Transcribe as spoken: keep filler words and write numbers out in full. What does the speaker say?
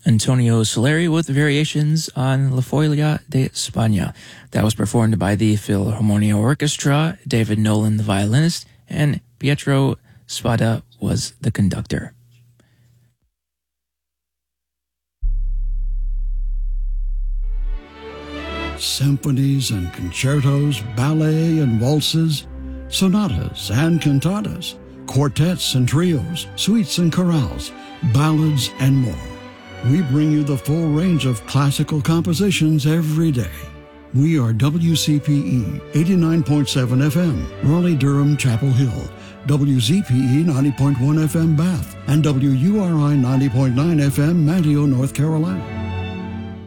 Antonio Salieri with variations on La Folia de España. That was performed by the Philharmonia Orchestra, David Nolan the violinist, and Pietro Spada was the conductor. Symphonies and concertos, ballet and waltzes, sonatas and cantatas, quartets and trios, suites and chorales, ballads and more. We bring you the full range of classical compositions every day. We are W C P E eighty-nine point seven F M, Raleigh-Durham, Chapel Hill, W Z P E ninety point one F M, Bath, and W U R I ninety point nine F M, Manteo, North Carolina.